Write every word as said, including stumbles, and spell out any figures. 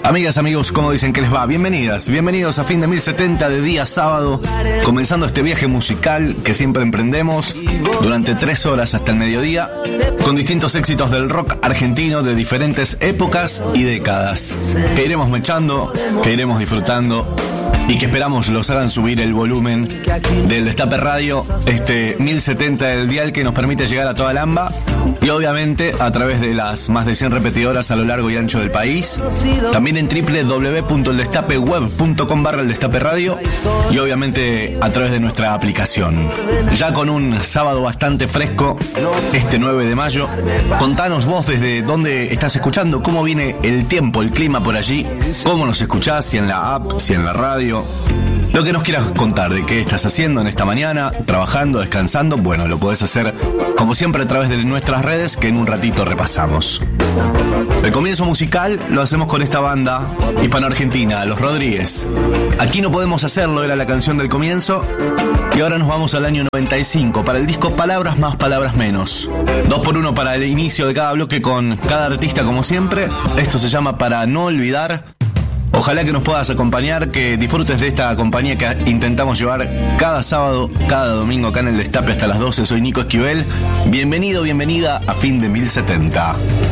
Amigas, amigos, ¿cómo dicen que les va? Bienvenidas, bienvenidos a Fin de mil setenta de día sábado, comenzando este viaje musical que siempre emprendemos durante tres horas hasta el mediodía, con distintos éxitos del rock argentino de diferentes épocas y décadas, que iremos mechando, que iremos disfrutando y que esperamos los hagan subir el volumen del Destape Radio, este mil setenta del dial que nos permite llegar a toda la AMBA y obviamente a través de las más de cien repetidoras a lo largo y ancho del país, también en doble u doble u doble u punto el destape web punto com barra el Destape Radio y obviamente a través de nuestra aplicación. Ya con un sábado bastante fresco, este nueve de mayo, contanos vos desde dónde estás escuchando, cómo viene el tiempo, el clima por allí, cómo nos escuchás, si en la app, si en la radio. Lo que nos quieras contar de qué estás haciendo en esta mañana, trabajando, descansando, bueno, lo podés hacer como siempre a través de nuestras redes que en un ratito repasamos. El comienzo musical lo hacemos con esta banda hispano-argentina, Los Rodríguez. Aquí no podemos hacerlo, era la canción del comienzo. Y ahora nos vamos al año noventa y cinco para el disco Palabras Más, Palabras Menos. Dos por uno para el inicio de cada bloque con cada artista como siempre. Esto se llama Para No Olvidar. Ojalá que nos puedas acompañar, que disfrutes de esta compañía que intentamos llevar cada sábado, cada domingo acá en el Destape hasta las doce. Soy Nico Esquivel. Bienvenido, bienvenida a Fin de mil setenta.